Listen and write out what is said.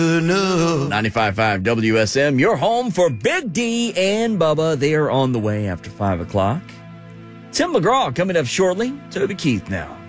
95.5 WSM, your home for Big D and Bubba. They are on the way after 5 o'clock. Tim McGraw coming up shortly. Toby Keith now.